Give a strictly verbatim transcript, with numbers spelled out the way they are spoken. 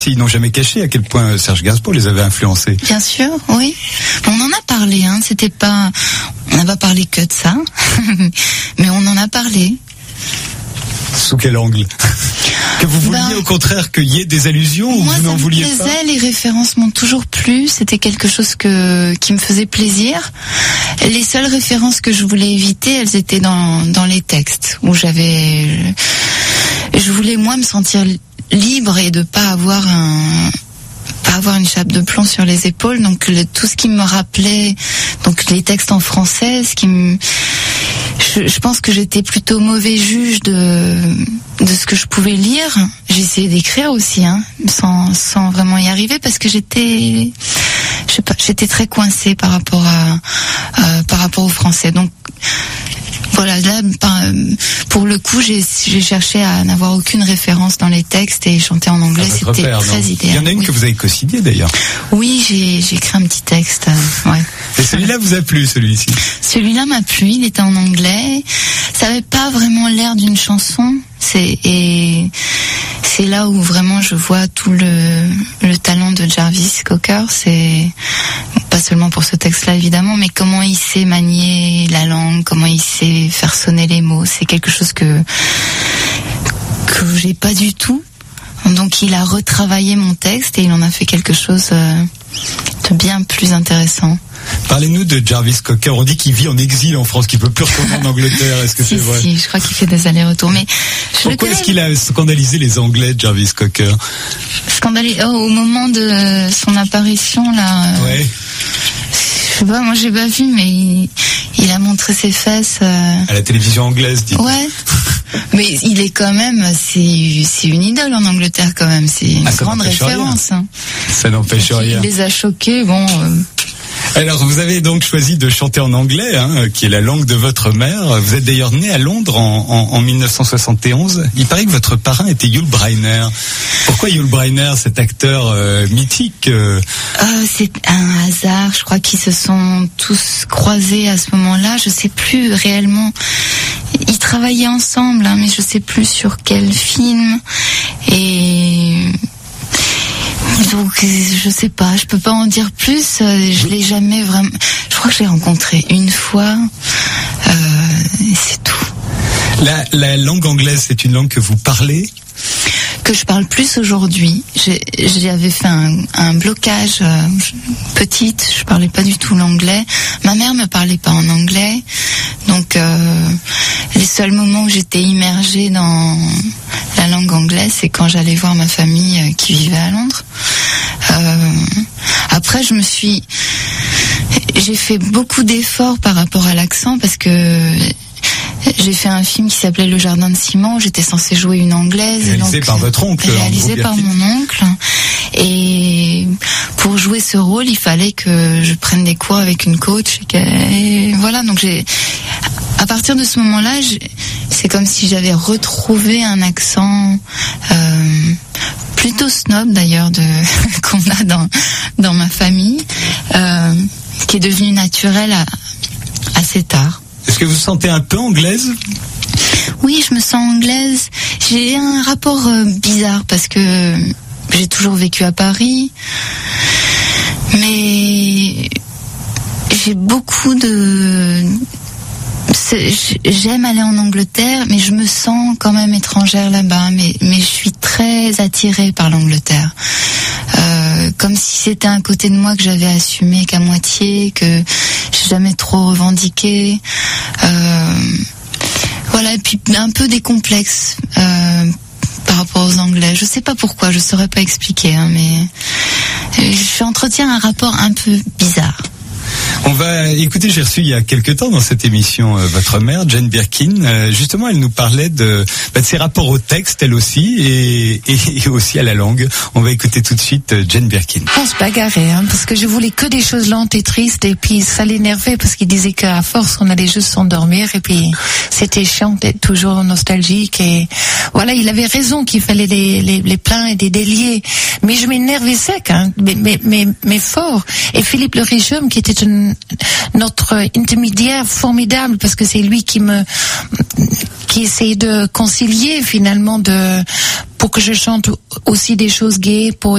Ils n'ont jamais caché à quel point Serge Gainsbourg les avait influencés. Bien sûr, oui. On en a parlé, hein. C'était pas, on n'a pas parlé que de ça, mais on en a parlé. Sous quel angle? Que vous vouliez ben, au contraire qu'il y ait des allusions ou moi, vous n'en vouliez pas? Moi, ça me plaisait, les références m'ont toujours plu, c'était quelque chose que qui me faisait plaisir. Les seules références que je voulais éviter, elles étaient dans dans les textes, où j'avais... Je voulais, moi, me sentir libre et de pas avoir un... pas avoir une chape de plomb sur les épaules. Donc, le, tout ce qui me rappelait... Donc, les textes en français, ce qui me... Je, je pense que j'étais plutôt mauvais juge de de ce que je pouvais lire. J'ai essayé d'écrire aussi, hein, sans sans vraiment y arriver parce que j'étais, je sais pas, j'étais très coincée par rapport à euh, par rapport au français. Donc voilà, là, pour le coup, j'ai, j'ai cherché à n'avoir aucune référence dans les textes et chanter en anglais, ah, c'était père, très non. idéal. Il y en a une oui. que vous avez co-signée d'ailleurs. Oui, j'ai, j'ai écrit un petit texte. Euh, ouais. Et celui-là vous a plu, celui-ci? Celui-là m'a plu, il était en anglais. Ça avait pas vraiment l'air d'une chanson. C'est, et c'est là où vraiment je vois tout le, le talent de Jarvis Cocker. C'est pas seulement pour ce texte-là évidemment, mais comment il sait manier la langue, comment il sait faire sonner les mots. C'est quelque chose que que j'ai pas du tout. Donc il a retravaillé mon texte et il en a fait quelque chose de bien plus intéressant. Parlez-nous de Jarvis Cocker. On dit qu'il vit en exil en France, qu'il peut plus retourner en Angleterre. Est-ce que si, c'est vrai? Si, je crois qu'il fait des allers-retours. Mais je pourquoi est-ce qu'il a scandalisé les Anglais, Jarvis Cocker? Scandalisé oh, au moment de son apparition là. Ouais. Je sais pas, moi j'ai pas vu, mais il, il a montré ses fesses. Euh... À la télévision anglaise, dit. Ouais. Mais il est quand même, c'est, c'est une idole en Angleterre quand même. C'est une ah, grande référence. Hein. Ça n'empêche rien. Il les a choqués, bon. Euh... Alors, vous avez donc choisi de chanter en anglais, hein, qui est la langue de votre mère. Vous êtes d'ailleurs né à Londres en, en, en dix-neuf cent soixante et onze. Il paraît que votre parrain était Yul Brynner. Pourquoi Yul Brynner, cet acteur euh, mythique euh... Euh, C'est un hasard. Je crois qu'ils se sont tous croisés à ce moment-là. Je sais plus réellement. Ils travaillaient ensemble, hein, mais je sais plus sur quel film. Et... Donc je sais pas, je peux pas en dire plus. Je l'ai jamais vraiment. Je crois que je l'ai rencontré une fois. Euh, et c'est tout. La, la langue anglaise, c'est une langue que vous parlez? Que je parle plus aujourd'hui. J'ai, j'avais fait un, un blocage euh, petite. Je parlais pas du tout l'anglais. Ma mère me parlait pas en anglais. Donc euh, les seuls moments où j'étais immergée dans la langue anglaise, c'est quand j'allais voir ma famille euh, qui vivait à Londres. Euh, après, je me suis, j'ai fait beaucoup d'efforts par rapport à l'accent parce que j'ai fait un film qui s'appelait Le Jardin de Ciment. J'étais censée jouer une anglaise. Réalisé donc, par votre oncle. Réalisé par mon oncle. Et pour jouer ce rôle, il fallait que je prenne des cours avec une coach. Et voilà, donc j'ai, à partir de ce moment-là, j'ai, c'est comme si j'avais retrouvé un accent euh, plutôt snob d'ailleurs de qu'on a dans dans ma famille, euh, qui est devenu naturel à, assez tard. Est-ce que vous vous sentez un peu anglaise? Oui, je me sens anglaise. J'ai un rapport euh, bizarre parce que j'ai toujours vécu à Paris, mais j'ai beaucoup de... J'aime aller en Angleterre, mais je me sens quand même étrangère là-bas. Mais, mais je suis très attirée par l'Angleterre. Euh, comme si c'était un côté de moi que j'avais assumé qu'à moitié, que j'ai jamais trop revendiqué. Euh, voilà, et puis un peu des complexes euh, par rapport aux Anglais. Je sais pas pourquoi, je saurais pas expliquer, hein, mais je entretiens un rapport un peu bizarre. On va écouter, j'ai reçu il y a quelque temps dans cette émission euh, votre mère, Jane Birkin. Euh, justement, elle nous parlait de, bah, de ses rapports au texte, elle aussi, et, et, et aussi à la langue. On va écouter tout de suite euh, Jane Birkin. On se bagarrait, hein, parce que je voulais que des choses lentes et tristes, et puis ça l'énervait parce qu'il disait qu'à force on allait juste s'endormir, et puis c'était chiant d'être toujours nostalgique. Et voilà, il avait raison qu'il fallait les, les, les pleins et des déliés. Mais je m'énervais sec, hein, mais, mais, mais, mais fort. Et Philippe Le Richomme, qui était une, notre intermédiaire formidable, parce que c'est lui qui me qui essayait de concilier finalement de pour que je chante aussi des choses gays, pour